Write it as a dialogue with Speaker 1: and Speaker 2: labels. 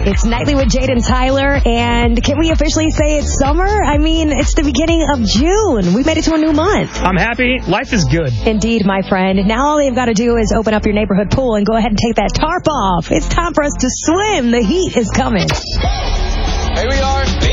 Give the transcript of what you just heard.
Speaker 1: It's Nightly with Jade and Tyler, and can we officially say it's summer? I mean, it's the beginning of June. We made it to a new month.
Speaker 2: I'm happy. Life is good.
Speaker 1: Indeed, my friend. Now all you've got to do is open up your neighborhood pool and go ahead and take that tarp off. It's time for us to swim. The heat is coming.
Speaker 3: Here we are.